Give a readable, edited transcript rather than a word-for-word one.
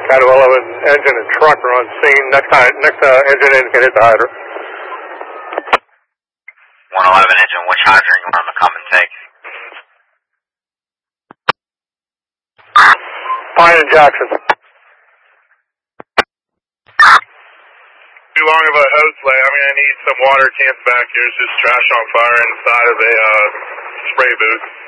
Caddo 11 engine and truck are on scene. Next engine in can hit the hydrant. 111 engine, which hydrant you want to come and take? Pine and Jackson. Too long of a hose lay. I'm going to need some water cans back here. There's just trash on fire inside of a spray booth.